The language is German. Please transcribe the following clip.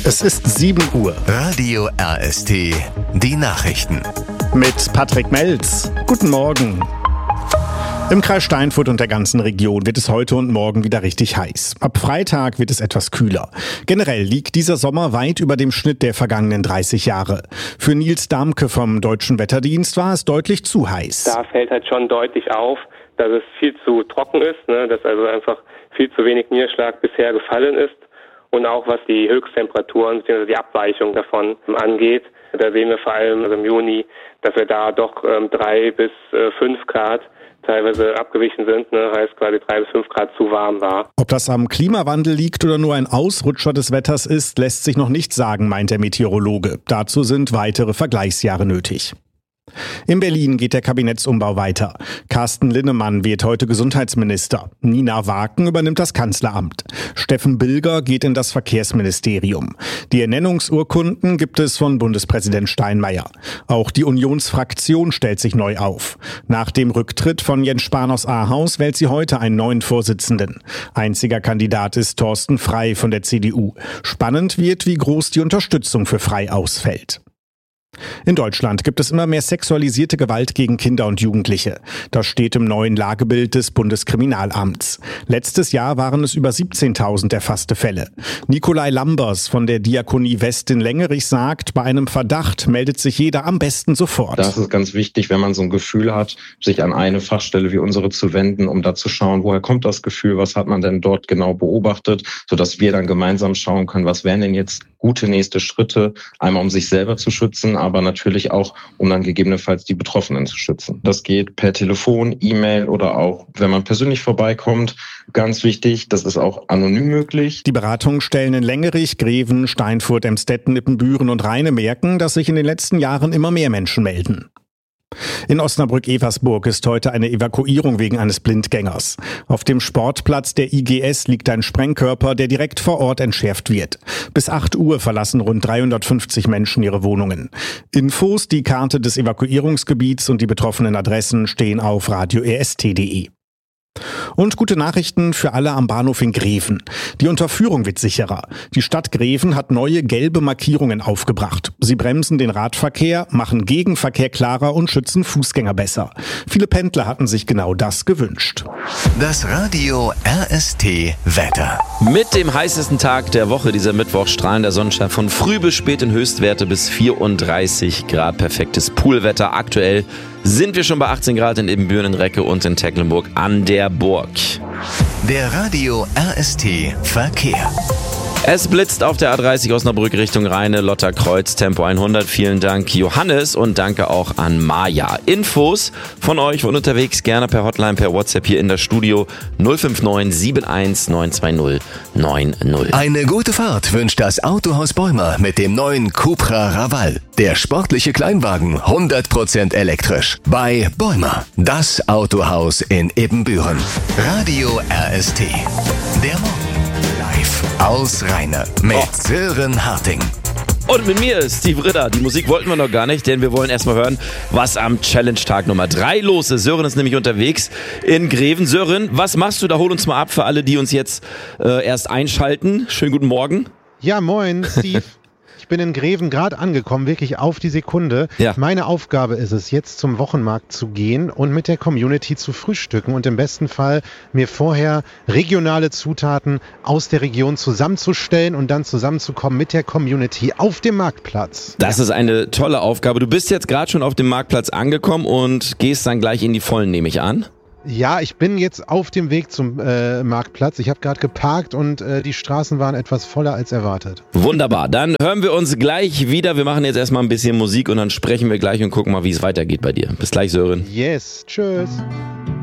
Es ist 7 Uhr. Radio RST, die Nachrichten. Mit Patrick Melz. Guten Morgen. Im Kreis Steinfurt und der ganzen Region wird es heute und morgen wieder richtig heiß. Ab Freitag wird es etwas kühler. Generell liegt dieser Sommer weit über dem Schnitt der vergangenen 30 Jahre. Für Nils Damke vom Deutschen Wetterdienst war es deutlich zu heiß. Da fällt halt schon deutlich auf, dass es viel zu trocken ist, dass also einfach viel zu wenig Niederschlag bisher gefallen ist. Und auch was die Höchsttemperaturen bzw. die Abweichung davon angeht, da sehen wir vor allem im Juni, dass wir da doch 3 bis 5 Grad teilweise abgewichen sind, heißt quasi 3 bis 5 Grad zu warm war. Ob das am Klimawandel liegt oder nur ein Ausrutscher des Wetters ist, lässt sich noch nicht sagen, meint der Meteorologe. Dazu sind weitere Vergleichsjahre nötig. In Berlin geht der Kabinettsumbau weiter. Carsten Linnemann wird heute Gesundheitsminister. Nina Waken übernimmt das Kanzleramt. Steffen Bilger geht in das Verkehrsministerium. Die Ernennungsurkunden gibt es von Bundespräsident Steinmeier. Auch die Unionsfraktion stellt sich neu auf. Nach dem Rücktritt von Jens Spahn aus Ahaus wählt sie heute einen neuen Vorsitzenden. Einziger Kandidat ist Thorsten Frey von der CDU. Spannend wird, wie groß die Unterstützung für Frey ausfällt. In Deutschland gibt es immer mehr sexualisierte Gewalt gegen Kinder und Jugendliche. Das steht im neuen Lagebild des Bundeskriminalamts. Letztes Jahr waren es über 17.000 erfasste Fälle. Nikolai Lambers von der Diakonie West in Lengerich sagt, bei einem Verdacht meldet sich jeder am besten sofort. Das ist ganz wichtig, wenn man so ein Gefühl hat, sich an eine Fachstelle wie unsere zu wenden, um da zu schauen, woher kommt das Gefühl, was hat man denn dort genau beobachtet, sodass wir dann gemeinsam schauen können, was wären denn jetzt gute nächste Schritte, einmal um sich selber zu schützen, aber natürlich auch, um dann gegebenenfalls die Betroffenen zu schützen. Das geht per Telefon, E-Mail oder auch, wenn man persönlich vorbeikommt. Ganz wichtig, das ist auch anonym möglich. Die Beratungsstellen in Lengerich, Greven, Steinfurt, Emstetten, Ippenbüren und Rheine merken, dass sich in den letzten Jahren immer mehr Menschen melden. In Osnabrück-Eversburg ist heute eine Evakuierung wegen eines Blindgängers. Auf dem Sportplatz der IGS liegt ein Sprengkörper, der direkt vor Ort entschärft wird. Bis 8 Uhr verlassen rund 350 Menschen ihre Wohnungen. Infos, die Karte des Evakuierungsgebiets und die betroffenen Adressen stehen auf radio-rst.de. Und gute Nachrichten für alle am Bahnhof in Greven. Die Unterführung wird sicherer. Die Stadt Greven hat neue gelbe Markierungen aufgebracht. Sie bremsen den Radverkehr, machen Gegenverkehr klarer und schützen Fußgänger besser. Viele Pendler hatten sich genau das gewünscht. Das Radio RST Wetter. Mit dem heißesten Tag der Woche, dieser Mittwoch, strahlender Sonnenschein von früh bis spät in Höchstwerte bis 34 Grad. Perfektes Poolwetter. Aktuell sind wir schon bei 18 Grad in Ibbenbüren, in Recke und in Tecklenburg an der Burg. Der Radio RST Verkehr. Es blitzt auf der A30 Osnabrück Richtung Rheine, Lotterkreuz, Tempo 100. Vielen Dank Johannes und danke auch an Maja. Infos von euch von unterwegs gerne per Hotline, per WhatsApp hier in das Studio 059 71 920 90. Eine gute Fahrt wünscht das Autohaus Bäumer mit dem neuen Cupra Raval. Der sportliche Kleinwagen, 100% elektrisch. Bei Bäumer, das Autohaus in Ibbenbüren. Radio RST. Der Morgen. Live aus Rheine mit Sören Harting. Und mit mir ist Steve Ritter. Die Musik wollten wir noch gar nicht, denn wir wollen erstmal hören, was am Challenge-Tag Nummer 3 los ist. Sören ist nämlich unterwegs in Greven. Sören, was machst du da? Hol uns mal ab für alle, die uns jetzt erst einschalten. Schönen guten Morgen. Ja, moin, Steve. Ich bin in Greven gerade angekommen, wirklich auf die Sekunde. Ja. Meine Aufgabe ist es, jetzt zum Wochenmarkt zu gehen und mit der Community zu frühstücken und im besten Fall mir vorher regionale Zutaten aus der Region zusammenzustellen und dann zusammenzukommen mit der Community auf dem Marktplatz. Das ist eine tolle Aufgabe. Du bist jetzt gerade schon auf dem Marktplatz angekommen und gehst dann gleich in die Vollen, nehme ich an. Ja, ich bin jetzt auf dem Weg zum Marktplatz. Ich habe gerade geparkt und die Straßen waren etwas voller als erwartet. Wunderbar, dann hören wir uns gleich wieder. Wir machen jetzt erstmal ein bisschen Musik und dann sprechen wir gleich und gucken mal, wie es weitergeht bei dir. Bis gleich, Sören. Yes, tschüss.